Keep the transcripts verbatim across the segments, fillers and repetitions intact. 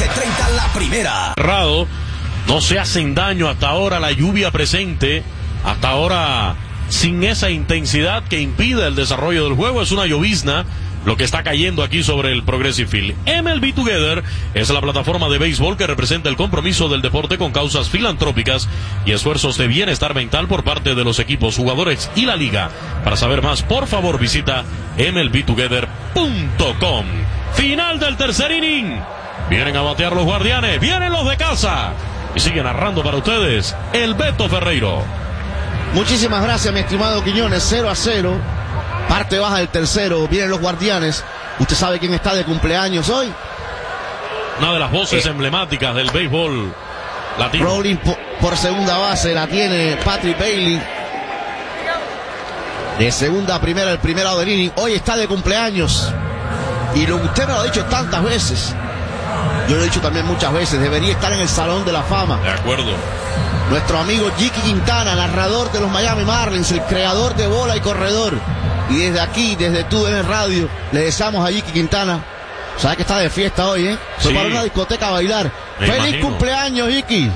treinta la primera. Rado, no se hacen daño hasta ahora la lluvia presente, hasta ahora sin esa intensidad que impide el desarrollo del juego, es una llovizna lo que está cayendo aquí sobre el Progressive Field. M L B Together es la plataforma de béisbol que representa el compromiso del deporte con causas filantrópicas y esfuerzos de bienestar mental por parte de los equipos, jugadores y la liga. Para saber más, por favor visita M L B together punto com. Final del tercer inning. Vienen a batear los Guardianes, vienen los de casa. Y sigue narrando para ustedes el Beto Ferreiro. Muchísimas gracias, mi estimado Quiñones. cero a cero. Parte baja del tercero, vienen los Guardianes. ¿Usted sabe quién está de cumpleaños hoy? Una de las voces eh. emblemáticas del béisbol latino. Rolling por, por segunda base la tiene Patrick Bailey. De segunda a primera, el primer lado del inning. Hoy está de cumpleaños. Y lo usted me lo ha dicho tantas veces. Yo lo he dicho también muchas veces. Debería estar en el Salón de la Fama. De acuerdo. Nuestro amigo Jicky Quintana, narrador de los Miami Marlins, el creador de bola y corredor. Y desde aquí, desde T U D N Radio, le deseamos a Jicky Quintana. Sabes que está de fiesta hoy, ¿eh? Fue sí. para una discoteca a bailar. Me ¡Feliz imagino. cumpleaños, Jicky!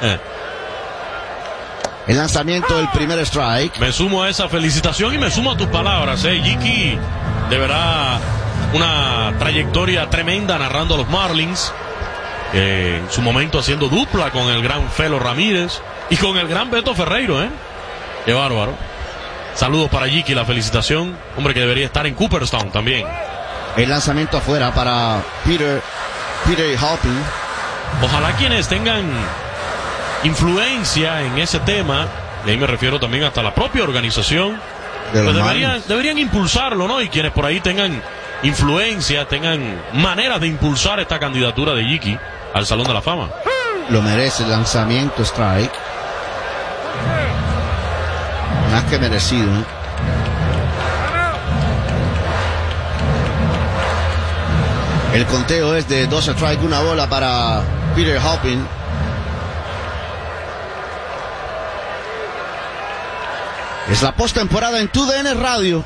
El lanzamiento del primer strike. Me sumo a esa felicitación y me sumo a tus palabras, ¿eh? Jicky, de verdad, una trayectoria tremenda narrando a los Marlins. Eh, en su momento haciendo dupla con el gran Felo Ramírez y con el gran Beto Ferreiro, ¿eh? Qué bárbaro. Saludos para Jicky, la felicitación. Hombre que debería estar en Cooperstown también. El lanzamiento afuera para Peter Peter Halpin. Ojalá quienes tengan influencia en ese tema, y ahí me refiero también hasta la propia organización, De pues los deberían, Marlins. deberían impulsarlo, ¿no? Y quienes por ahí tengan influencia, tengan maneras de impulsar esta candidatura de Jicky al Salón de la Fama. Lo merece el lanzamiento strike. Más que merecido, ¿eh? El conteo es de dos strikes, una bola para Peter Halpin. Es la postemporada en T U D N Radio,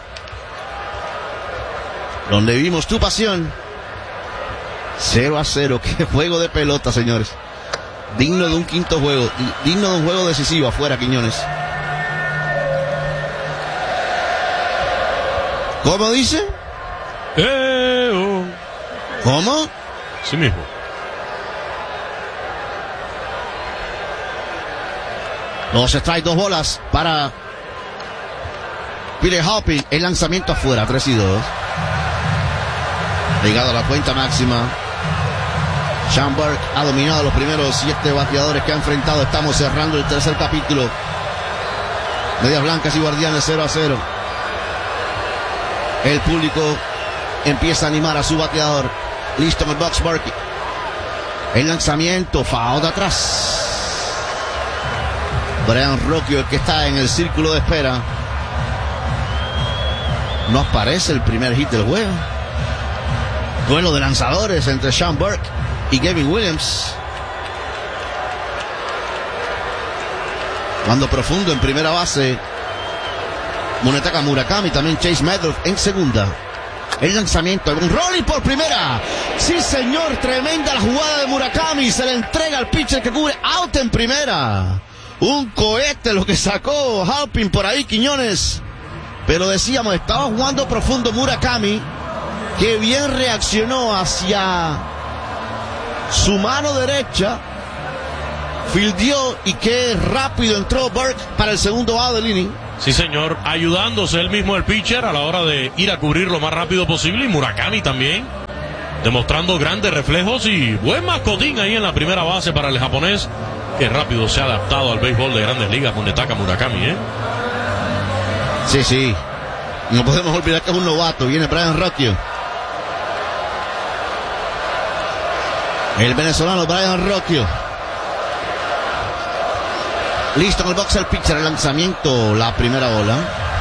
donde vivimos tu pasión. cero a cero, qué juego de pelota, señores. Digno de un quinto juego, digno de un juego decisivo afuera, Quiñones. ¿Cómo dice? Eh, oh. ¿Cómo? Sí mismo. Dos strikes, dos bolas para Peter Halpin. El lanzamiento afuera, tres y dos. Llegado a la cuenta máxima. Sean Burke ha dominado los primeros siete bateadores que ha enfrentado. Estamos cerrando el tercer capítulo. Medias Blancas y Guardianes cero a cero. El público empieza a animar a su bateador. Listo en el box, Burke. El lanzamiento, foul de atrás. Brian Rocchio, el que está en el círculo de espera. No aparece el primer hit del juego. Duelo de lanzadores entre Sean Burke y Gavin Williams. Mando profundo en primera base Munetaka Murakami, también Chase Medlock en segunda. El lanzamiento, un rolling por primera. Sí, señor, tremenda la jugada de Murakami. Se le entrega al pitcher que cubre, out en primera. Un cohete lo que sacó Halpin por ahí, Quiñones. Pero decíamos, estaba jugando profundo Murakami, que bien reaccionó hacia su mano derecha, fildeó y qué rápido entró Burke para el segundo out del inning. Sí, señor, ayudándose él mismo el pitcher a la hora de ir a cubrir lo más rápido posible, y Murakami también demostrando grandes reflejos y buen mascotín ahí en la primera base para el japonés, que rápido se ha adaptado al béisbol de Grandes Ligas, Munetaka Murakami, ¿eh? Sí, sí, no podemos olvidar que es un novato. Viene Brian Rocchio, el venezolano Brian Rocchio. Listo en el box el pitcher, el lanzamiento, la primera bola.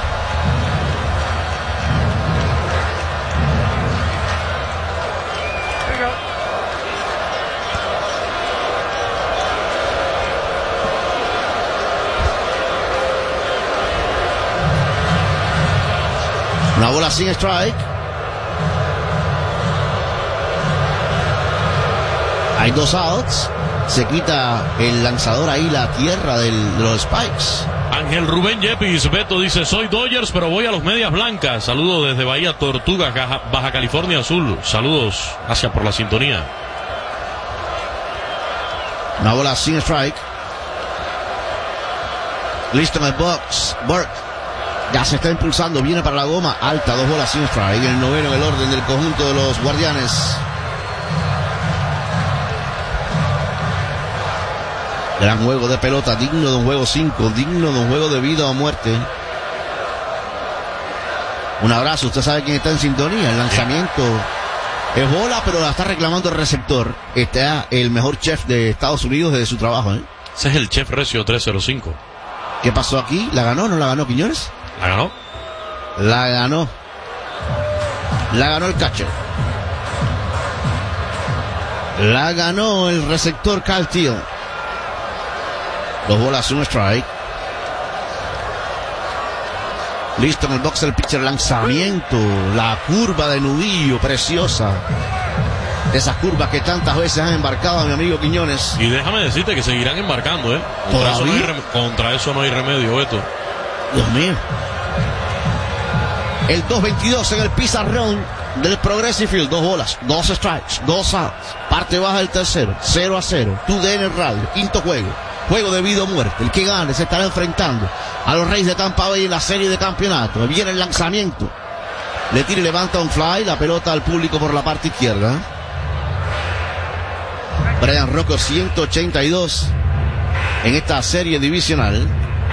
Una bola sin strike. Hay dos outs. Se quita el lanzador ahí la tierra del, de los Spikes. Ángel Rubén Yepis, Beto dice, soy Dodgers, pero voy a los Medias Blancas. Saludos desde Bahía Tortugas, Baja California Azul. Saludos, gracias por la sintonía. Una bola sin strike. Listo en el box. Burke ya se está impulsando, viene para la goma alta, dos bolas sin strike. El noveno en el orden del conjunto de los Guardianes. Gran juego de pelota, digno de un juego cinco, digno de un juego de vida o muerte. Un abrazo, usted sabe quién está en sintonía. El lanzamiento es bola, pero la está reclamando el receptor. Está el mejor chef de Estados Unidos desde su trabajo, ¿eh? Ese es el chef Recio tres cero cinco. ¿Qué pasó aquí? ¿La ganó o no la ganó Quiñones? ¿La ganó? La ganó. La ganó el catcher. La ganó el receptor Kyle Teel. Dos bolas, un strike. Listo en el box el pitcher, lanzamiento. La curva de nudillo, preciosa. De esas curvas que tantas veces han embarcado a mi amigo Quiñones. Y déjame decirte que seguirán embarcando, ¿eh? Contra, eso no, hay rem- contra eso no hay remedio, Beto. Dios mío. El dos veintidós en el pizarrón del Progressive Field. Dos bolas, dos strikes, dos outs. Parte baja del tercero, cero a cero. Tu D N Radio, quinto juego. Juego de vida o muerte. El que gane se estará enfrentando a los Reyes de Tampa Bay en la serie de campeonato. Viene el lanzamiento. Le tira y levanta un fly. La pelota al público por la parte izquierda. Brian Rocco ciento ochenta y dos en esta serie divisional.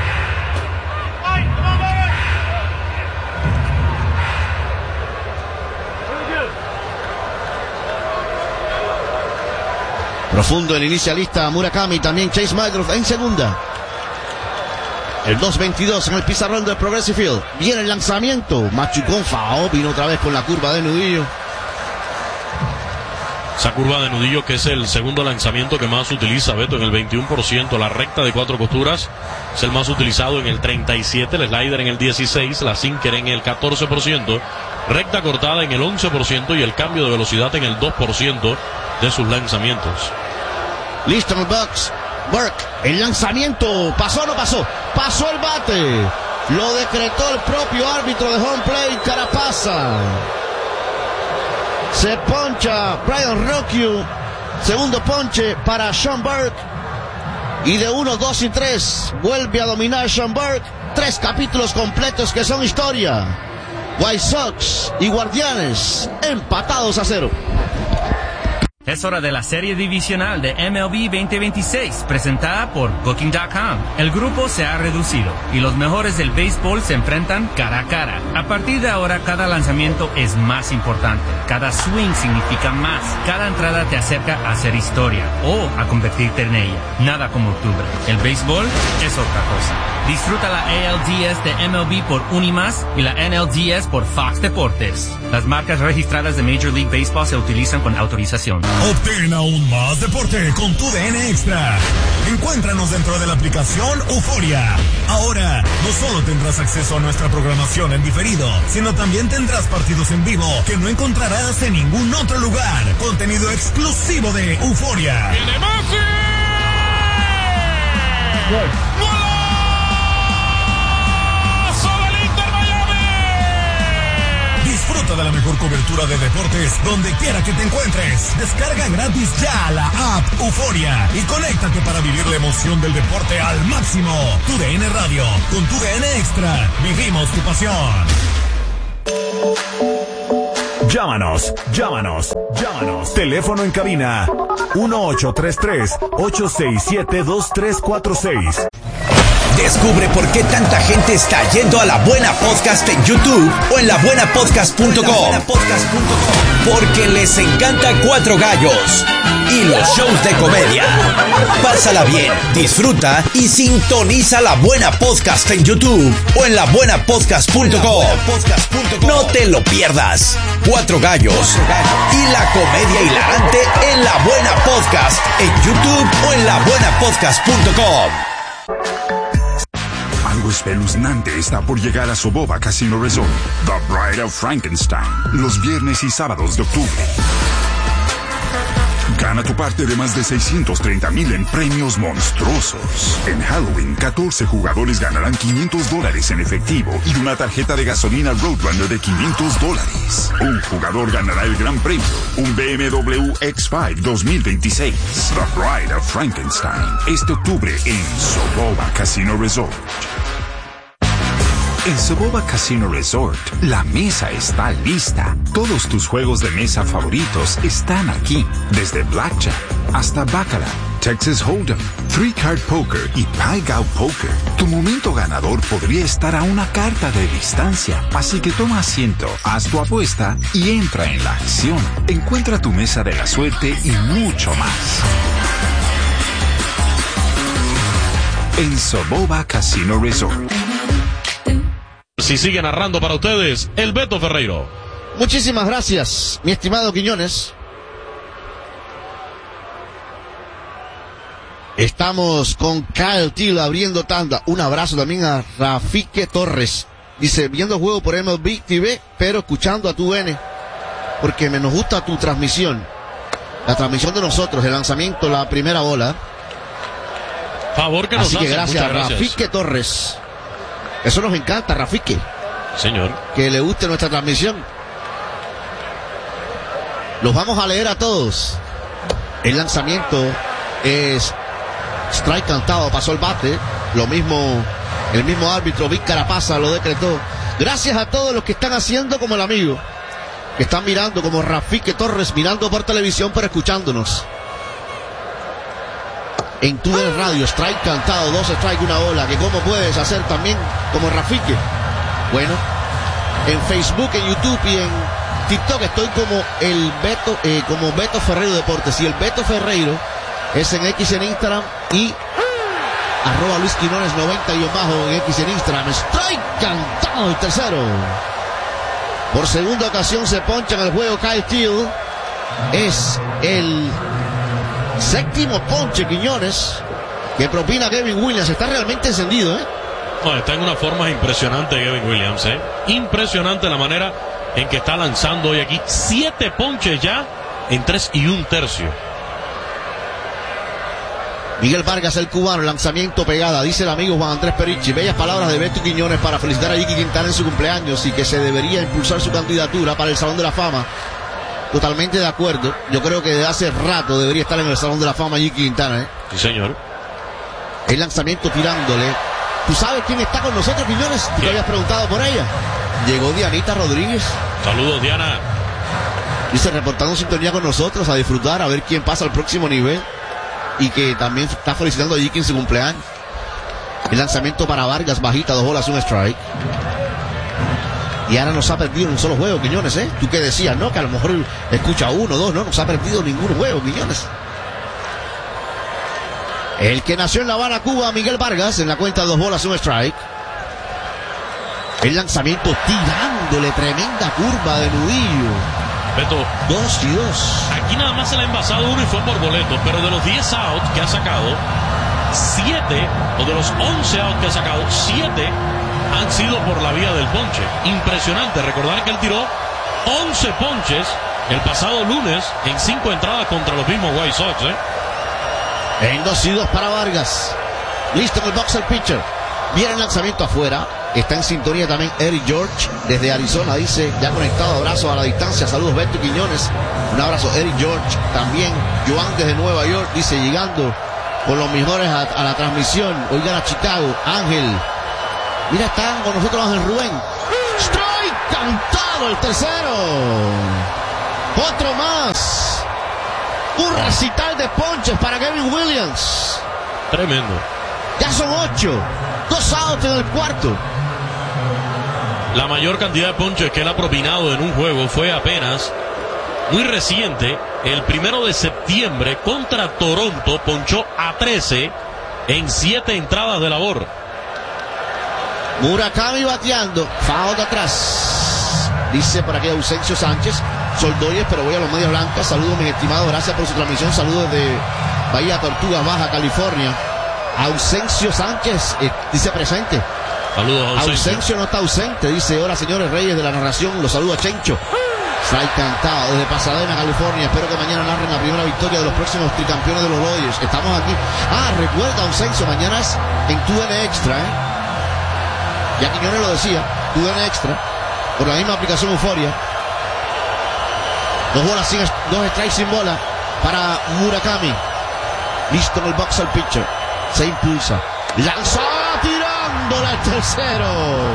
Profundo el inicialista Murakami, también Chase Magruff en segunda. El dos veintidós en el pizarrón del Progressive Field. Viene el lanzamiento. Machucón Fao vino otra vez con la curva de nudillo. Esa curva de nudillo que es el segundo lanzamiento que más utiliza Beto en el veintiuno por ciento. La recta de cuatro costuras es el más utilizado en el treinta y siete por ciento. El slider en el dieciséis por ciento. La sinker en el catorce por ciento. Recta cortada en el once por ciento. Y el cambio de velocidad en el dos por ciento de sus lanzamientos. Listo en el box. Burke, el lanzamiento. ¿Pasó o no pasó? Pasó el bate. Lo decretó el propio árbitro de home plate, Carapasa. Se poncha Brian Rocco. Segundo ponche para Sean Burke. Y de uno, dos y tres vuelve a dominar Sean Burke. Tres capítulos completos que son historia. White Sox y Guardianes empatados a cero. Es hora de la serie divisional de M L B veinte veintiséis, presentada por Booking punto com. El grupo se ha reducido y los mejores del béisbol se enfrentan cara a cara. A partir de ahora, cada lanzamiento es más importante. Cada swing significa más. Cada entrada te acerca a hacer historia o a convertirte en ella. Nada como octubre. El béisbol es otra cosa. Disfruta la A L D S de M L B por Unimas y la N L D S por Fox Deportes. Las marcas registradas de Major League Baseball se utilizan con autorización. Obtén aún más deporte con tu D N Extra. Encuéntranos dentro de la aplicación Euforia. Ahora, no solo tendrás acceso a nuestra programación en diferido, sino también tendrás partidos en vivo que no encontrarás en ningún otro lugar. Contenido exclusivo de Euforia. ¡Viene Messi! ¡Gol! Disfruta de la mejor cobertura de deportes donde quiera que te encuentres. Descarga gratis ya la app Euforia y conéctate para vivir la emoción del deporte al máximo. Tu D N Radio, con tu D N Extra, vivimos tu pasión. Llámanos, llámanos, llámanos. Teléfono en cabina uno ocho tres tres, ocho seis siete, dos tres cuatro seis. Descubre por qué tanta gente está yendo a La Buena Podcast en YouTube o en la buena podcast punto com. Porque les encanta Cuatro Gallos y los shows de comedia. Pásala bien, disfruta y sintoniza La Buena Podcast en YouTube o en la buena podcast punto com. No te lo pierdas. Cuatro Gallos y la comedia hilarante en La Buena Podcast en YouTube o en la buena podcast punto com. Algo espeluznante está por llegar a Soboba Casino Resort. The Bride of Frankenstein. Los viernes y sábados de octubre. Gana tu parte de más de seiscientos treinta mil en premios monstruosos. En Halloween, catorce jugadores ganarán quinientos dólares en efectivo y una tarjeta de gasolina Roadrunner de quinientos dólares. Un jugador ganará el gran premio, un B M W X cinco dos mil veintiséis. The Bride of Frankenstein, este octubre en Soboba Casino Resort. En Soboba Casino Resort, la mesa está lista. Todos tus juegos de mesa favoritos están aquí. Desde Blackjack hasta Baccarat, Texas Hold'em, Three Card Poker y Pai Gow Poker. Tu momento ganador podría estar a una carta de distancia. Así que toma asiento, haz tu apuesta y entra en la acción. Encuentra tu mesa de la suerte y mucho más. En Soboba Casino Resort. Si sigue narrando para ustedes, el Beto Ferreiro. Muchísimas gracias, mi estimado Quiñones. Estamos con Kyle Till abriendo tanda. Un abrazo también a Rafique Torres. Dice, viendo juego por M L B T V, pero escuchando a tu N, porque me nos gusta tu transmisión. La transmisión de nosotros, el lanzamiento, la primera bola. Favor que nos Así que hacen. gracias, Muchas gracias. Rafique Torres. Eso nos encanta, Rafique. Señor. Que le guste nuestra transmisión. Los vamos a leer a todos. El lanzamiento es strike cantado, pasó el bate. Lo mismo, el mismo árbitro Vic Carapasa lo decretó. Gracias a todos los que están haciendo como el amigo, que están mirando como Rafique Torres, mirando por televisión pero escuchándonos. En tu radio, strike cantado, dos strike, una bola, que cómo puedes hacer también como Rafique. Bueno, en Facebook, en YouTube y en TikTok estoy como el Beto, eh, como Beto Ferreiro Deportes, y el Beto Ferreiro es en X en Instagram y arroba Luis Quinones noventa y bajo en X en Instagram. Strike cantado el tercero. Por segunda ocasión se poncha en el juego Kyle Till. Es el séptimo ponche, Quiñones, que propina Kevin Williams. Está realmente encendido, ¿eh? No, está en una forma impresionante Kevin Williams, ¿eh? Impresionante la manera en que está lanzando hoy aquí. Siete ponches ya en tres y un tercio. Miguel Vargas, el cubano, lanzamiento pegada. Dice el amigo Juan Andrés Perichi, bellas palabras de Beto Quiñones para felicitar a Yiqui Quintana en su cumpleaños y que se debería impulsar su candidatura para el Salón de la Fama. Totalmente de acuerdo. Yo creo que de hace rato debería estar en el Salón de la Fama Yiqui Quintana, ¿eh? Sí, señor. El lanzamiento tirándole. ¿Tú sabes quién está con nosotros, Quiñones? ¿Tú te habías preguntado por ella? Llegó Dianita Rodríguez. Saludos, Diana. Dice, reportando sintonía con nosotros, a disfrutar, a ver quién pasa al próximo nivel. Y que también está felicitando a Yiqui en su cumpleaños. El lanzamiento para Vargas, bajita, dos bolas, un strike. Y ahora no se ha perdido un solo juego, Quiñones, ¿eh? Tú que decías, ¿no? Que a lo mejor escucha uno, dos, no, no se ha perdido ningún juego, Quiñones. El que nació en La Habana, Cuba, Miguel Vargas, en la cuenta de dos bolas, un strike. El lanzamiento tirándole, tremenda curva de nudillo. Beto, Dos y dos. aquí nada más se le ha envasado uno y fue por boleto, pero de los diez outs que ha sacado, siete, o de los once outs que ha sacado, siete han sido por la vía del ponche. Impresionante. Recordar que él tiró once ponches el pasado lunes en cinco entradas contra los mismos White Sox, ¿eh? En dos y dos para Vargas. Listo en el box el pitcher. Viene el lanzamiento afuera. Está en sintonía también Eric George desde Arizona. Dice, ya conectado, abrazo a la distancia. Saludos, Beto Quiñones. Un abrazo, Eric George. También Joan desde Nueva York. Dice, llegando con los mejores a, a la transmisión. Oigan a Chicago. Ángel. Mira, está con nosotros Ángel Rubén. Strike cantado el tercero. Otro más. Un recital de ponches para Kevin Williams. Tremendo. Ya son ocho. Dos outs en el cuarto. La mayor cantidad de ponches que él ha propinado en un juego fue apenas muy reciente, el primero de septiembre contra Toronto. Ponchó a trece en siete entradas de labor. Murakami bateando, foul de atrás. Dice por aquí Ausencio Sánchez, Soldoyes, pero voy a los medias blancas. Saludos, mis estimados, gracias por su transmisión. Saludos desde Bahía Tortugas, Baja California. Ausencio Sánchez eh, dice presente. Saludos, Ausencio. Ausencio no está ausente, dice, hola señores reyes de la narración, los saluda Chencho. Strike cantado desde Pasadena, California. Espero que mañana narren la primera victoria de los próximos tricampeones de los Dodgers. Estamos aquí. Ah, recuerda, un censo, mañana es en T U N Extra, ¿eh? Ya Quiñones lo decía, T U N Extra, por la misma aplicación Euforia. Dos bolas sin, dos strikes sin bola para Murakami. Listo en el box al pitcher. Se impulsa. Lanza tirándola al tercero.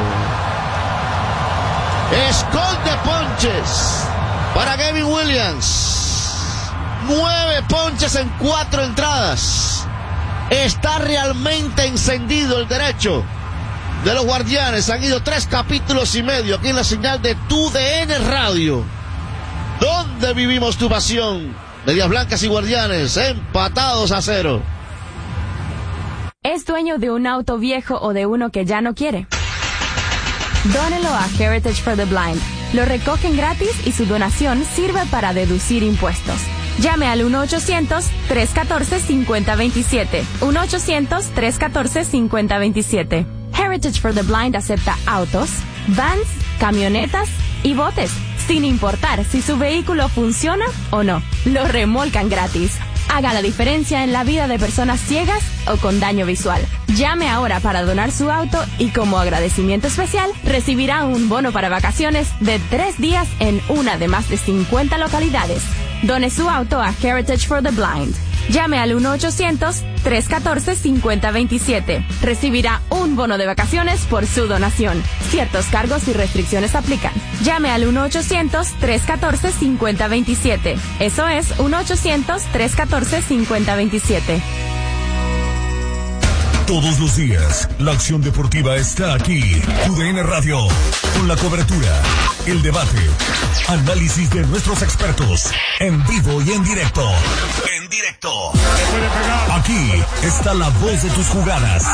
Esconde ponches para Gavin Williams. Nueve ponches en cuatro entradas. Está realmente encendido el derecho de los Guardianes. Han ido tres capítulos y medio aquí en la señal de T U D N Radio, donde vivimos tu pasión. Medias Blancas y Guardianes empatados a cero. ¿Es dueño de un auto viejo o de uno que ya no quiere? Dónelo a Heritage for the Blind. Lo recogen gratis y su donación sirve para deducir impuestos. Llame al uno ochocientos, tres uno cuatro, cinco cero dos siete. uno ochocientos, tres uno cuatro, cinco cero dos siete. Heritage for the Blind acepta autos, vans, camionetas y botes, sin importar si su vehículo funciona o no. Lo remolcan gratis. Haga la diferencia en la vida de personas ciegas o con daño visual. Llame ahora para donar su auto y como agradecimiento especial recibirá un bono para vacaciones de tres días en una de más de cincuenta localidades. Done su auto a Heritage for the Blind. Llame al uno ochocientos, tres uno cuatro, cinco cero dos siete. Recibirá un bono de vacaciones por su donación. Ciertos cargos y restricciones aplican. Llame al uno ochocientos, tres uno cuatro, cinco cero dos siete. Eso es uno ochocientos, tres uno cuatro, cinco cero dos siete. Todos los días, la acción deportiva está aquí. T U D N Radio, con la cobertura, el debate, análisis de nuestros expertos, en vivo y en directo. En directo. Aquí está la voz de tus jugadas.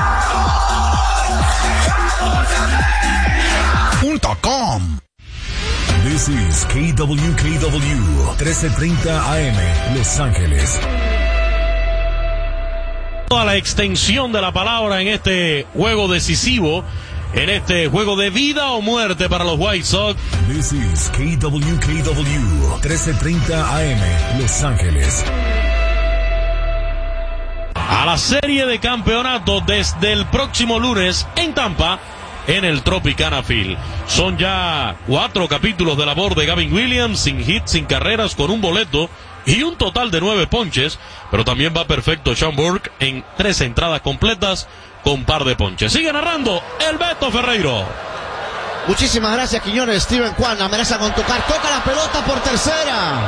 Punto com. This is K W K W, trece treinta A M, Los Ángeles. Toda la extensión de la palabra en este juego decisivo, en este juego de vida o muerte para los White Sox. This is K W K W, trece treinta A M, Los Ángeles. A la serie de campeonato desde el próximo lunes en Tampa, en el Tropicana Field. Son ya cuatro capítulos de labor de Gavin Williams, sin hits, sin carreras, con un boleto y un total de nueve ponches, pero también va perfecto Sean Burke en tres entradas completas con par de ponches. Sigue narrando el Beto Ferreiro. Muchísimas gracias, Quiñones. Steven Kwan amenaza con tocar, toca la pelota por tercera.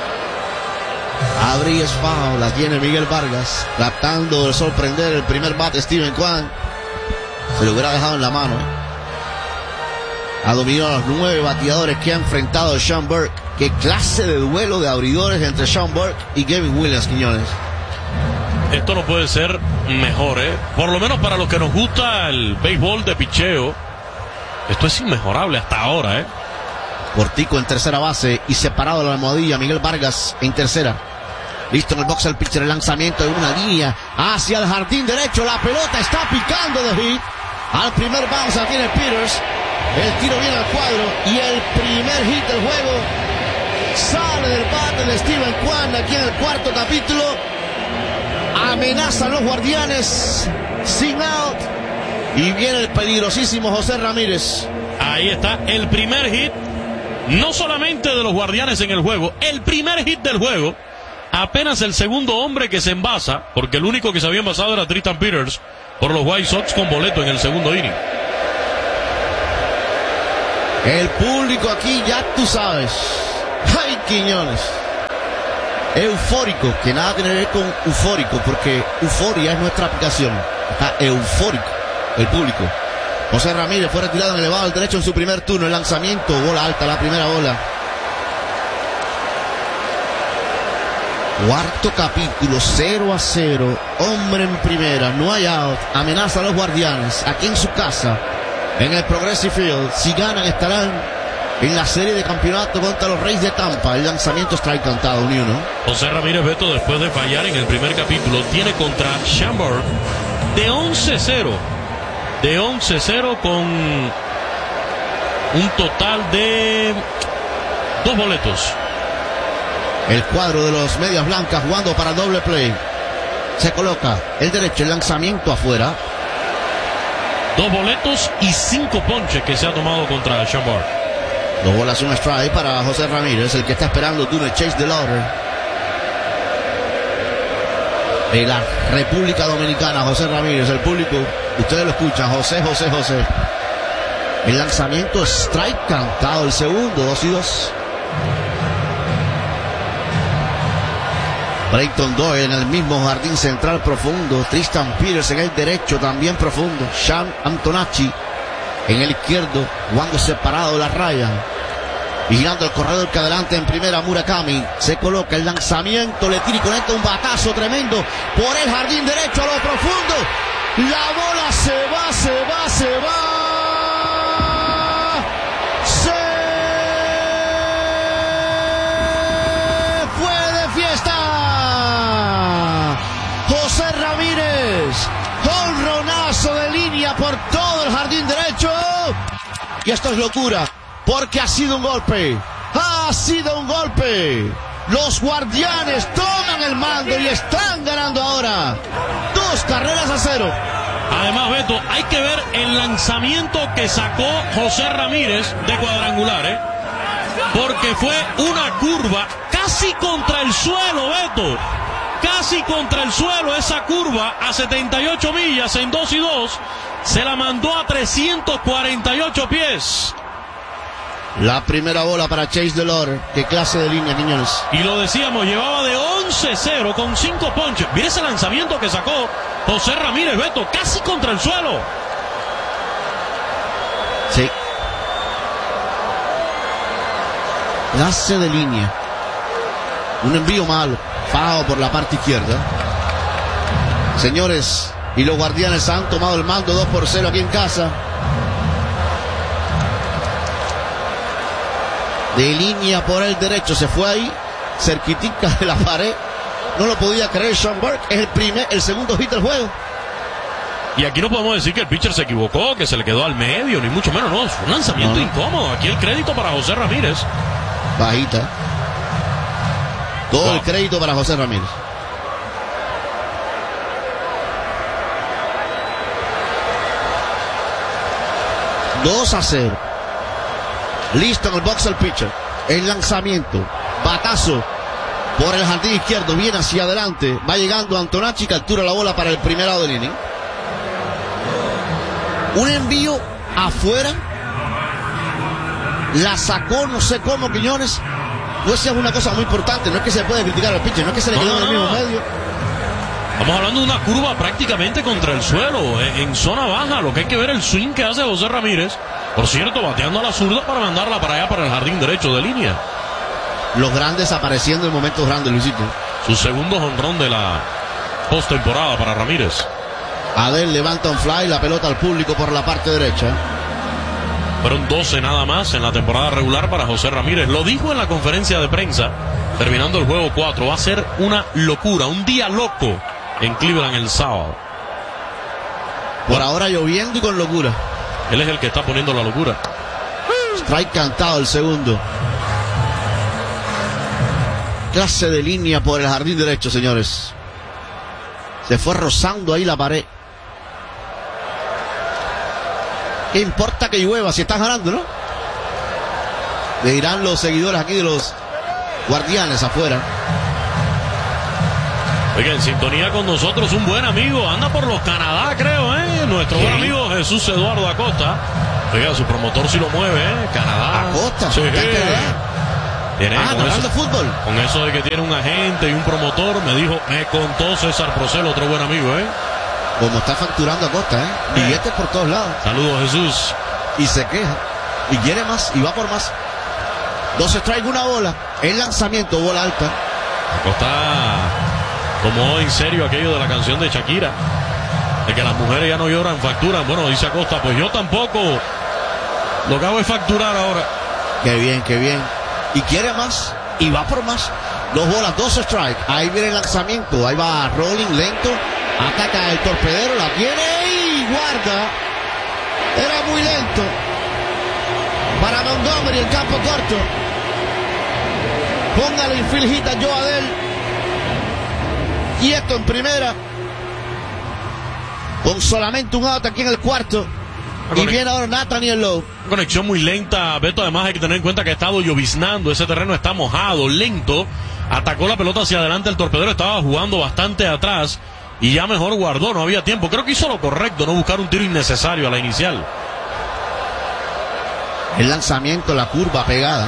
Abrí es foul, la tiene Miguel Vargas, tratando de sorprender el primer bate. Steven Kwan se lo hubiera dejado en la mano. Ha dominado a los nueve bateadores que ha enfrentado Sean Burke. Qué clase de duelo de abridores entre Sean Burke y Gavin Williams, Quiñones. Esto no puede ser mejor, ¿eh? Por lo menos para los que nos gusta el béisbol de picheo. Esto es inmejorable hasta ahora, ¿eh? Portico en tercera base y separado de la almohadilla. Miguel Vargas en tercera. Listo en el box el pitcher, el lanzamiento de una línea hacia el jardín derecho. La pelota está picando de hit. Al primer bounce la tiene Peters. El tiro viene al cuadro y el primer hit del juego sale del bate de Steven Kwan aquí en el cuarto capítulo. Amenazan los Guardianes sin out y viene el peligrosísimo José Ramírez. Ahí está el primer hit, no solamente de los Guardianes en el juego, el primer hit del juego. Apenas el segundo hombre que se envasa, porque el único que se había envasado era Tristan Peters por los White Sox con boleto en el segundo inning. El público aquí ya tú sabes. ¡Ay, Quiñones! Eufórico, que nada tiene que ver con eufórico, porque euforia es nuestra aplicación. Está eufórico el público. José Ramírez fue retirado en elevado al derecho en su primer turno. El lanzamiento, bola alta, la primera bola. Cuarto capítulo, cero a cero. Hombre en primera, no hay out. Amenaza a los Guardianes aquí en su casa, en el Progressive Field. Si ganan estarán en la serie de campeonato contra los Reyes de Tampa. El lanzamiento strike cantado, ni uno. José Ramírez Beto, después de fallar en el primer capítulo, tiene contra Sean Burke de once cero. De once cero con un total de Dos boletos. El cuadro de los medias blancas jugando para doble play. Se coloca el derecho, el lanzamiento afuera. Dos boletos y cinco ponches que se ha tomado contra Sean Bart. Dos bolas, un strike para José Ramírez, el que está esperando turno Chase DeLauder. De la República Dominicana, José Ramírez, el público, ustedes lo escuchan, José, José, José. El lanzamiento, strike cantado, el segundo, dos y dos. Brayton Doyle en el mismo jardín central profundo. Tristan Peters en el derecho también profundo. Sean Antonacci en el izquierdo, jugando separado la raya. Vigilando el corredor que adelante en primera, Murakami. Se coloca el lanzamiento, le tira y conecta un batazo tremendo por el jardín derecho a lo profundo. La bola se va, se va, se va. José Ramírez, jonronazo de línea por todo el jardín derecho. Y esto es locura, porque ha sido un golpe, ha sido un golpe. Los Guardianes toman el mando y están ganando ahora dos carreras a cero. Además, Beto, hay que ver el lanzamiento que sacó José Ramírez de cuadrangular, ¿eh? Porque fue una curva casi contra el suelo, Beto. Casi contra el suelo esa curva a setenta y ocho millas en dos y dos. Se la mandó a trescientos cuarenta y ocho pies. La primera bola para Chase DeLauder. Qué clase de línea, Quiñones. Y lo decíamos, llevaba de once cero con cinco ponches. Mira ese lanzamiento que sacó José Ramírez, Beto, casi contra el suelo. Sí. Clase de línea. Un envío malo, fajado por la parte izquierda. Señores, y los Guardianes han tomado el mando dos por cero aquí en casa. De línea por el derecho, se fue ahí, cerquitica de la pared. No lo podía creer Sean Bart. Es el primer, el segundo hit del juego. Y aquí no podemos decir que el pitcher se equivocó, que se le quedó al medio, ni mucho menos, no. Fue un lanzamiento no, no. incómodo. Aquí el crédito para José Ramírez. Bajita. Todo wow. el crédito para José Ramírez. dos a cero. Listo en el box el pitcher. El lanzamiento. Batazo por el jardín izquierdo. Viene hacia adelante. Va llegando Antonacci. Captura la bola para el primer lado del inning. Un envío afuera. La sacó, no sé cómo, Quiñones. No es una cosa muy importante. No es que se puede criticar al pitcher. No es que se le quedó no, en el mismo medio. Estamos hablando de una curva prácticamente contra el suelo, en, en zona baja. Lo que hay que ver el swing que hace José Ramírez. Por cierto, bateando a la zurda para mandarla para allá, para el jardín derecho de línea. Los grandes apareciendo en momentos grandes, Luisito. Su segundo jonrón de la postemporada para Ramírez. Adel levanta un fly, la pelota al público por la parte derecha. Fueron doce nada más en la temporada regular para José Ramírez. Lo dijo en la conferencia de prensa, terminando el juego cuatro. Va a ser una locura, un día loco en Cleveland el sábado. Por bueno, ahora lloviendo y con locura. Él es el que está poniendo la locura. Strike cantado el segundo. Clase de línea por el jardín derecho, señores. Se fue rozando ahí la pared. ¿Qué importa que llueva si estás ganando, no? Le dirán los seguidores aquí de los Guardianes afuera. Oiga, en sintonía con nosotros un buen amigo, anda por los Canadá, creo, ¿eh? Nuestro buen amigo Jesús Eduardo Acosta. Oiga, su promotor sí lo mueve, ¿eh? Canadá. Acosta, sí. Tiene, ah, con, eso, fútbol. Con eso de que tiene un agente y un promotor, me dijo, me contó César Procel, otro buen amigo, ¿eh? Como está facturando Acosta, ¿eh? Billetes por todos lados. Saludos, Jesús. Y se queja. Y quiere más, y va por más. Dos strikes, una bola. El lanzamiento, bola alta. Acosta tomó en serio aquello de la canción de Shakira, de que las mujeres ya no lloran, facturan. Bueno, dice Acosta, pues yo tampoco. Lo que hago es facturar ahora. Qué bien, qué bien. Y quiere más, y va por más. Dos bolas, dos strikes. Ahí viene el lanzamiento. Ahí va rolling lento. Ataca el torpedero, la tiene y guarda. Era muy lento para Montgomery, el campo corto. Póngale infield hit a Joe Adell. Quieto en primera. Con solamente un out aquí en el cuarto. Y viene ahora Nathaniel Lowe. Conexión muy lenta, Beto. Además hay que tener en cuenta que ha estado lloviznando. Ese terreno está mojado, lento. Atacó la pelota hacia adelante. El torpedero estaba jugando bastante atrás. Y ya mejor guardó, no había tiempo. Creo que hizo lo correcto, no buscar un tiro innecesario a la inicial. El lanzamiento, la curva pegada.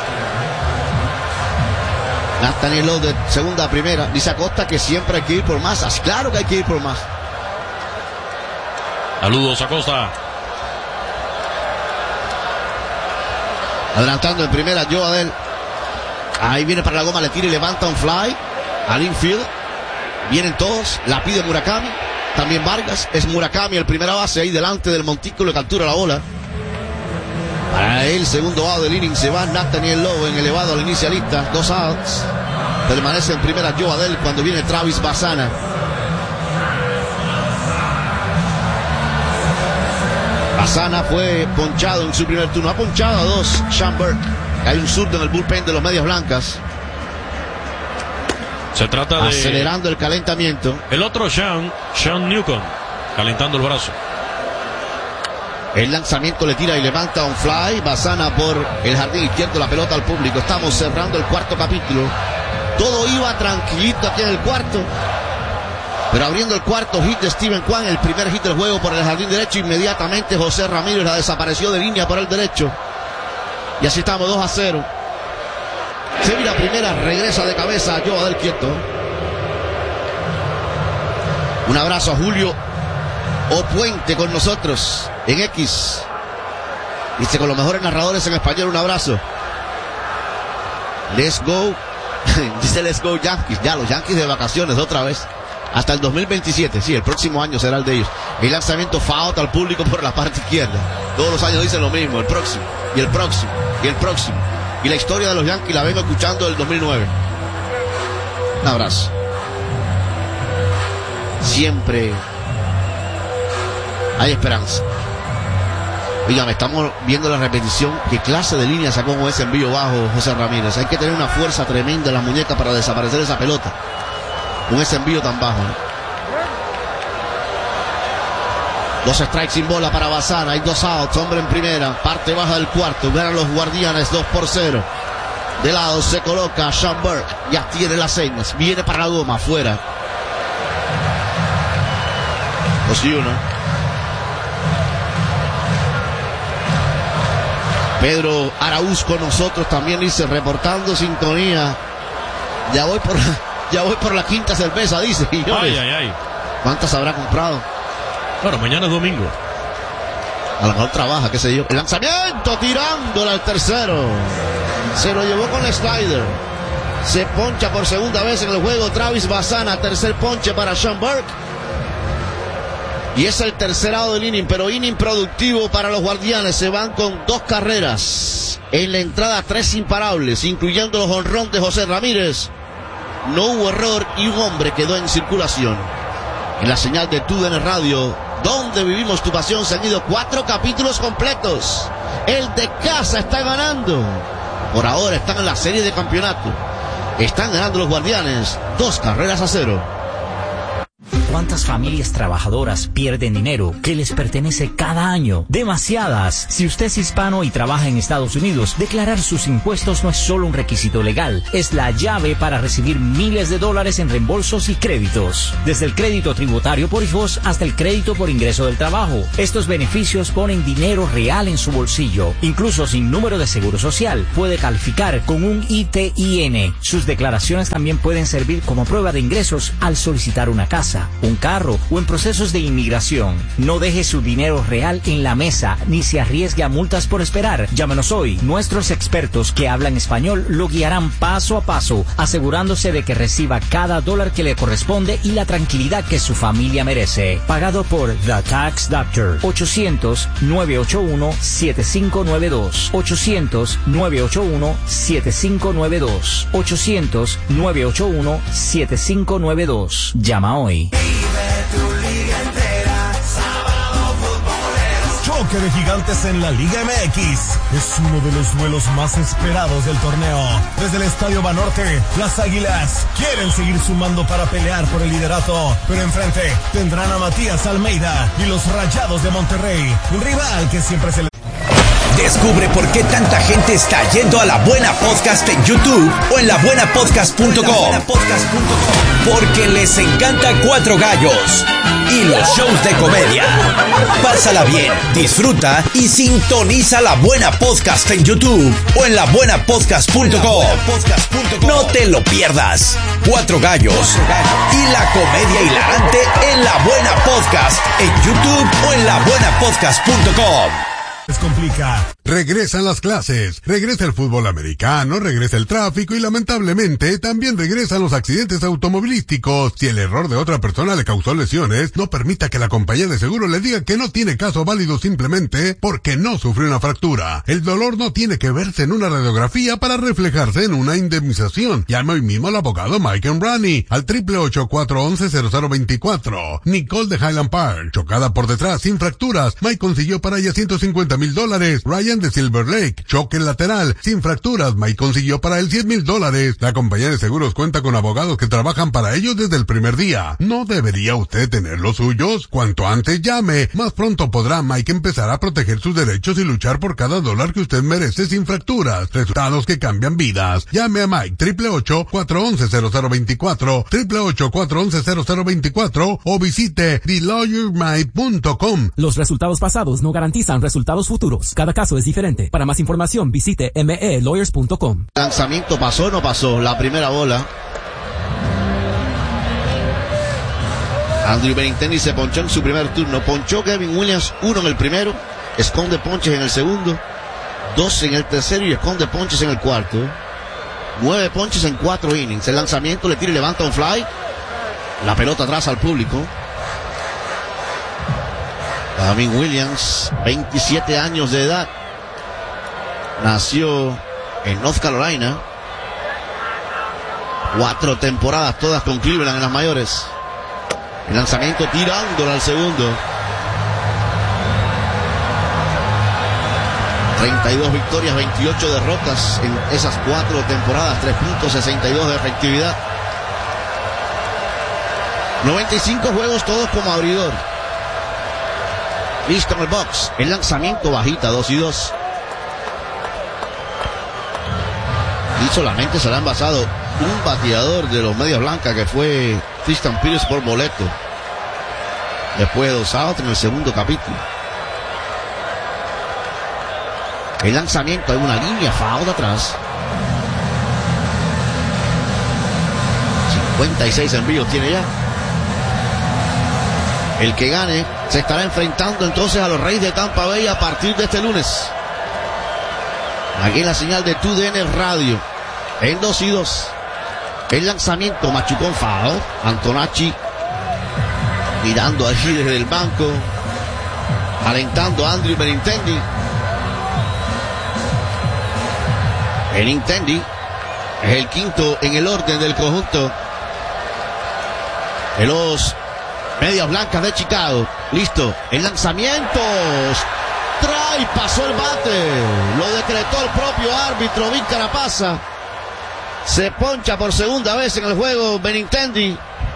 Nathaniel Lowe de segunda a primera. Dice Acosta que siempre hay que ir por más. Claro que hay que ir por más. Saludos, Acosta. Adelantando en primera Joe Adell. Ahí viene para la goma, le tira y levanta un fly al infield. Vienen todos, la pide Murakami, también Vargas. Es Murakami el primera base ahí delante del montículo, captura la bola. Para el segundo out del inning se va Nathaniel Lowe en elevado al inicialista. Dos outs. Permanece en primera Joe Adell cuando viene Travis Bassana. Bassana fue ponchado en su primer turno. Ha ponchado a dos Sean Burke. Hay un zurdo en el bullpen de los Medias Blancas. Se trata de... acelerando el calentamiento. El otro Sean, Sean Newcomb, calentando el brazo. El lanzamiento le tira y levanta un fly. Bassana por el jardín izquierdo, la pelota al público. Estamos cerrando el cuarto capítulo. Todo iba tranquilito aquí en el cuarto. Pero abriendo el cuarto hit de Steven Kwan, el primer hit del juego por el jardín derecho, inmediatamente José Ramírez la desapareció de línea por el derecho. Y así estamos dos a cero. Se mira primera, regresa de cabeza a Joe Adell quieto. Un abrazo a Julio Opuente con nosotros en X. Dice con los mejores narradores en español, un abrazo. Let's go. Dice let's go Yankees. Ya los Yankees de vacaciones otra vez. Hasta el dos mil veintisiete, sí, el próximo año será el de ellos. El lanzamiento foul al público por la parte izquierda. Todos los años dicen lo mismo, el próximo, y el próximo, y el próximo. Y la historia de los Yankees la vengo escuchando del dos mil nueve. Un abrazo. Siempre hay esperanza. Oigan, estamos viendo la repetición. ¿Qué clase de línea sacó con ese envío bajo José Ramírez? Hay que tener una fuerza tremenda en las muñecas para desaparecer esa pelota con ese envío tan bajo, ¿eh? Dos strikes sin bola para Bassana. Hay dos outs, hombre en primera, parte baja del cuarto. Ganan los Guardianes dos por cero. De lado se coloca Sean Burke. Ya tiene las señas. Viene para la goma, afuera. dos y uno. Pedro Araúz con nosotros también, dice, reportando sintonía. Ya voy por ya voy por la quinta cerveza, dice. Y yo, ay, ay, ay. ¿Cuántas habrá comprado? Bueno, mañana es domingo. A lo mejor trabaja, qué sé yo. El lanzamiento tirándola al tercero. Se lo llevó con el slider. Se poncha por segunda vez en el juego Travis Bassana. Tercer ponche para Sean Burke. Y es el tercer out del inning, pero inning productivo para los Guardianes. Se van con dos carreras. En la entrada, tres imparables, incluyendo los jonrón de José Ramírez. No hubo error y un hombre quedó en circulación. En la señal de T U D N Radio, donde vivimos tu pasión, se han ido cuatro capítulos completos. El de casa está ganando. Por ahora están en la serie de campeonato. Están ganando los Guardianes dos carreras a cero. ¿Cuántas familias trabajadoras pierden dinero que les pertenece cada año? Demasiadas. Si usted es hispano y trabaja en Estados Unidos, declarar sus impuestos no es solo un requisito legal, es la llave para recibir miles de dólares en reembolsos y créditos. Desde el crédito tributario por hijos hasta el crédito por ingreso del trabajo. Estos beneficios ponen dinero real en su bolsillo. Incluso sin número de seguro social, puede calificar con un I T I N. Sus declaraciones también pueden servir como prueba de ingresos al solicitar una casa, un carro o en procesos de inmigración. No deje su dinero real en la mesa ni se arriesgue a multas por esperar. Llámenos hoy. Nuestros expertos que hablan español lo guiarán paso a paso, asegurándose de que reciba cada dólar que le corresponde y la tranquilidad que su familia merece. Pagado por The Tax Doctor. ochocientos, nueve ocho uno, siete cinco nueve dos. ochocientos, nueve ocho uno, siete cinco nueve dos. ochocientos, nueve ocho uno, siete cinco nueve dos. Llama hoy. Yo choque de gigantes en la Liga M X. Es uno de los duelos más esperados del torneo. Desde el Estadio Banorte, las Águilas quieren seguir sumando para pelear por el liderato, pero enfrente tendrán a Matías Almeida y los Rayados de Monterrey, un rival que siempre se le... Descubre por qué tanta gente está yendo a La Buena Podcast en YouTube o en la buena podcast punto com. Porque les encanta Cuatro Gallos y los shows de comedia. Pásala bien, disfruta y sintoniza La Buena Podcast en YouTube o en la buena podcast punto com. No te lo pierdas. Cuatro Gallos y la comedia hilarante en La Buena Podcast en YouTube o en la buena podcast punto com. complica. Regresan las clases, regresa el fútbol americano, regresa el tráfico y lamentablemente también regresan los accidentes automovilísticos. Si el error de otra persona le causó lesiones, no permita que la compañía de seguro le diga que no tiene caso válido simplemente porque no sufrió una fractura. El dolor no tiene que verse en una radiografía para reflejarse en una indemnización. Llame hoy mismo al abogado Mike Embrani al triple ocho, cuatro once, cero cero veinticuatro. Nicole de Highland Park, chocada por detrás sin fracturas. Mike consiguió para ella ciento cincuenta mil dólares. Ryan de Silver Lake, choque lateral sin fracturas. Mike consiguió para él cien mil dólares. La compañía de seguros cuenta con abogados que trabajan para ellos desde el primer día. ¿No debería usted tener los suyos? Cuanto antes llame, más pronto podrá Mike empezar a proteger sus derechos y luchar por cada dólar que usted merece sin fracturas. Resultados que cambian vidas. Llame a Mike triple ocho, cuatro once, cero cero veinticuatro, triple ocho, cuatro once, cero cero veinticuatro o visite the lawyer mike punto com. Los resultados pasados no garantizan resultados futuros. Cada caso es diferente. Para más información visite m e lawyers punto com. Lanzamiento pasó o no pasó. La primera bola. Andrew Benintendi se ponchó en su primer turno. Ponchó Kevin Williams, uno en el primero. Esconde ponches en el segundo. Dos en el tercero y esconde ponches en el cuarto. Nueve ponches en cuatro innings. El lanzamiento le tira y levanta un fly. La pelota atrás al público. Kevin Williams, veintisiete años de edad. Nació en North Carolina. Cuatro temporadas todas con Cleveland en las mayores. El lanzamiento tirándolo al segundo. treinta y dos victorias, veintiocho derrotas en esas cuatro temporadas. tres punto sesenta y dos de efectividad. noventa y cinco juegos todos como abridor. Listo en el box. El lanzamiento bajita, dos y dos. Y solamente se le ha envasado un bateador de los Medias Blancas, que fue Tristan Pires por boleto. Después de dos outs en el segundo capítulo. El lanzamiento, hay una línea foul de atrás. cincuenta y seis envíos tiene ya. El que gane se estará enfrentando entonces a los Reyes de Tampa Bay a partir de este lunes. Aquí en la señal de tu D N Radio. En dos y dos. El lanzamiento, machucón foul. Antonacci mirando allí desde el banco, alentando a Andrew Benintendi. Benintendi es el quinto en el orden del conjunto de los Medias Blancas de Chicago. Listo, el lanzamiento. Trae, pasó el bate. Lo decretó el propio árbitro Vic Carapasa. Se poncha por segunda vez en el juego Benintendi.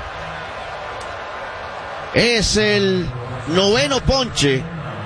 Es el noveno ponche.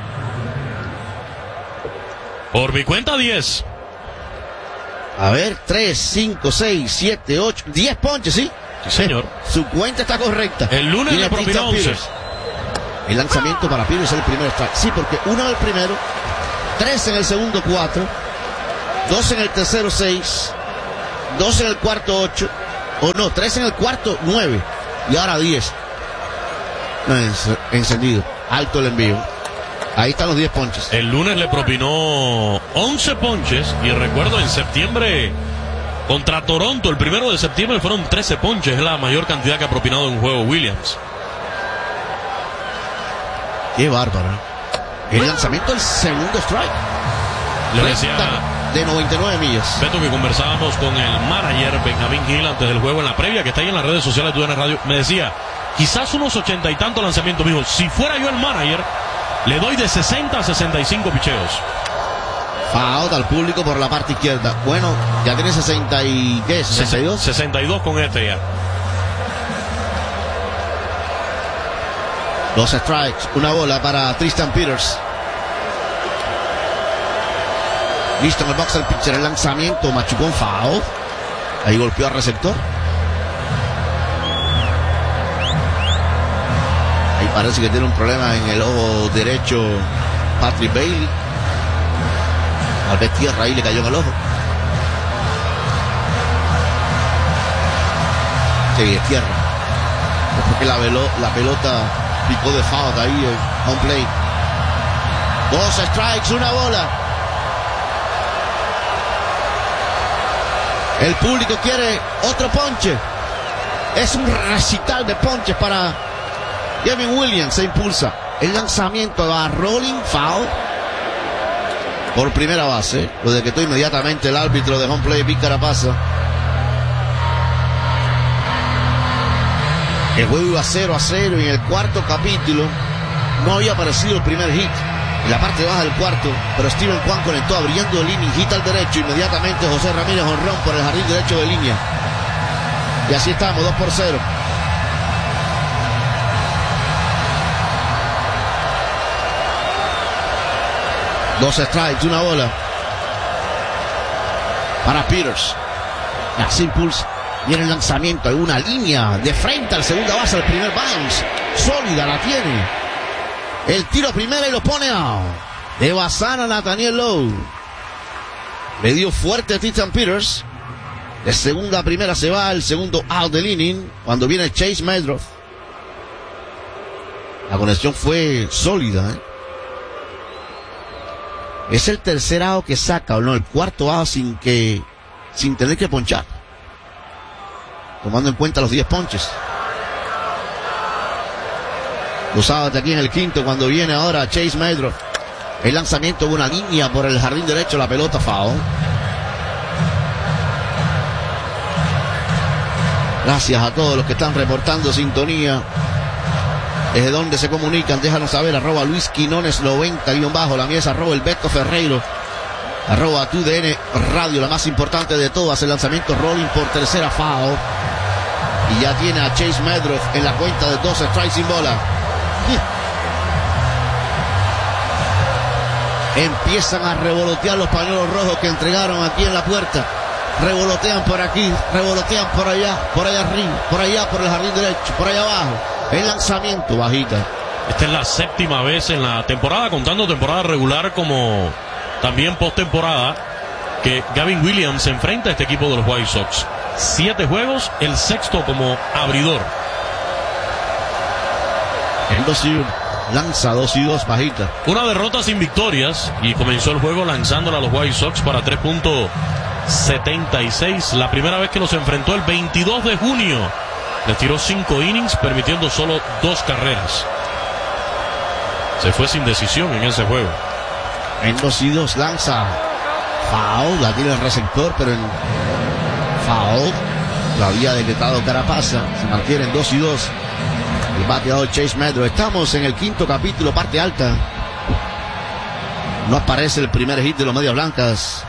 Por mi cuenta, diez. A ver, tres, cinco, seis, siete, ocho, diez ponches, ¿sí? Sí, señor. Su cuenta está correcta. El lunes le propinó once. El lanzamiento para Pires es el primer strike. Sí, porque uno en el primero, tres en el segundo, cuatro, dos en el tercero, seis, dos en el cuarto, ocho, o no, tres en el cuarto, nueve, y ahora diez. Encendido, alto el envío. Ahí están los diez ponches. El lunes le propinó once ponches y recuerdo en septiembre contra Toronto, el primero de septiembre fueron trece ponches, es la mayor cantidad que ha propinado en un juego Williams. Qué bárbaro. El lanzamiento del segundo strike. Le decía de noventa y nueve millas. Beto, que conversábamos con el manager Benjamín Gil antes del juego en la previa, que está ahí en las redes sociales de Tu D N Radio. Me decía, quizás unos ochenta y tantos lanzamientos. Me dijo, si fuera yo el manager, Le doy de sesenta a sesenta y cinco picheos. Foul al público por la parte izquierda. Bueno, ya tiene sesenta y ¿qué? ¿sesenta y dos? sesenta y dos con este ya. Dos strikes, una bola para Tristan Peters. Listo en el box el pitcher, el lanzamiento, machucón, foul. Ahí golpeó al receptor. Ahí parece que tiene un problema en el ojo derecho Patrick Bailey. Al ver tierra ahí le cayó en el ojo. Sí, es tierra. Es porque la, velo, la pelota picó de foul ahí en home plate. Dos strikes, una bola. El público quiere otro ponche. Es un recital de ponches para Kevin Williams. Se impulsa. El lanzamiento a rolling foul por primera base. Lo decretó inmediatamente el árbitro de home play, Vic Carapasa. El juego iba cero a cero y en el cuarto capítulo no había aparecido el primer hit. En la parte baja del cuarto, pero Steven Kwan conectó abriendo el inning, hit al derecho, inmediatamente José Ramírez honrón por el jardín derecho de línea. Y así estamos, dos por cero. Dos strikes, una bola para Peters. Así impulsa. Viene el lanzamiento, hay una línea de frente al segunda base, el primer bounce. Sólida la tiene. El tiro a primera y lo pone out. De Bazán a Nathaniel Lowe. Le dio fuerte a Tristan Peters. De segunda a primera se va el segundo out del inning. Cuando viene Chase Medroff. La conexión fue sólida, ¿eh? Es el tercer out que saca, o no, el cuarto out sin que, sin tener que ponchar. Tomando en cuenta los diez ponches. Lo sábate aquí en el quinto cuando viene ahora Chase Medroff. El lanzamiento de una línea por el jardín derecho, la pelota foul. Gracias a todos los que están reportando sintonía. Desde donde se comunican, déjanos saber, arroba Luis Quinones noventa guión bajo, la mía es arroba el Beto Ferreiro, arroba tu D N Radio, la más importante de todas, el lanzamiento rolling por tercera foul. Y ya tiene a Chase Medroff en la cuenta de dos strikes sin bola. Empiezan a revolotear los pañuelos rojos que entregaron aquí en la puerta. Revolotean por aquí, revolotean por allá, por allá arriba, por allá, por el jardín derecho, por allá abajo. El lanzamiento bajita. Esta es la séptima vez en la temporada, contando temporada regular como también postemporada, que Gavin Williams se enfrenta a este equipo de los White Sox. Siete juegos, el sexto como abridor. El dos y uno. Lanza dos y dos bajita. Una derrota sin victorias y comenzó el juego lanzándole a los White Sox para tres punto setenta y seis. La primera vez que los enfrentó el veintidós de junio. Les tiró cinco innings, permitiendo solo dos carreras. Se fue sin decisión en ese juego. En dos y dos lanza. Foul, la tiene el receptor, pero en foul lo había decretado Carapasa. Se mantiene en dos y dos. El bateador Chase Medroff. Estamos en el quinto capítulo, parte alta. No aparece el primer hit de los Medias Blancas.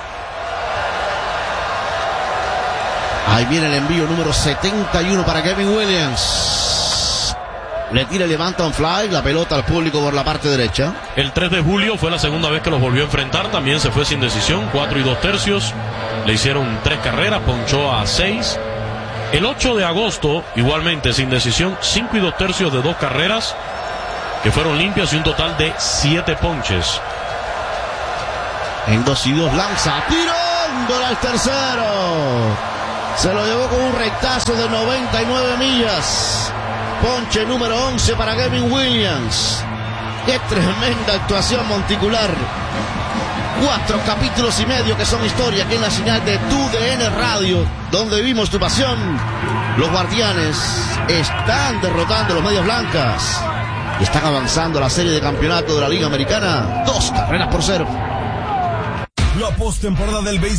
Ahí viene el envío número setenta y uno para Kevin Williams. Le tira y levanta un fly, la pelota al público por la parte derecha. El tres de julio fue la segunda vez que los volvió a enfrentar. También se fue sin decisión, cuatro y dos tercios. Le hicieron tres carreras, ponchó a seis. El ocho de agosto, igualmente sin decisión, cinco y dos tercios de dos carreras, que fueron limpias y un total de siete ponches. En dos y dos lanza, tirando al tercero. Se lo llevó con un rectazo de noventa y nueve millas. Ponche número once para Kevin Williams. Qué tremenda actuación monticular. Cuatro capítulos y medio que son historia aquí en la señal de tu D N Radio, donde vivimos tu pasión. Los Guardianes están derrotando a los Medias Blancas y están avanzando a la serie de campeonato de la Liga Americana. Dos carreras por cero. La postemporada del béisbol